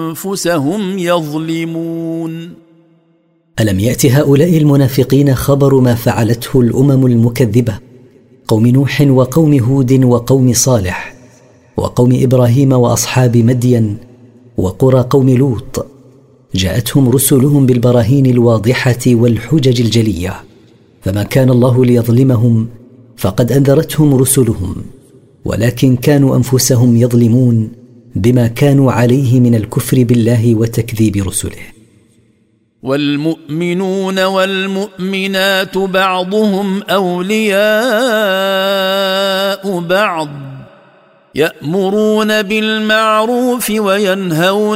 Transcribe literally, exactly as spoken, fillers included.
أنفسهم يظلمون. ألم يأت هؤلاء المنافقين خبر ما فعلته الأمم المكذبة قوم نوح وقوم هود وقوم صالح وقوم إبراهيم وأصحاب مدين وقرى قوم لوط؟ جاءتهم رسلهم بالبراهين الواضحة والحجج الجلية، فما كان الله ليظلمهم فقد أنذرتهم رسلهم، ولكن كانوا أنفسهم يظلمون بما كانوا عليه من الكفر بالله وتكذيب رسله. والمؤمنون والمؤمنات بعضهم أولياء بعض يأمرون بالمعروف وينهون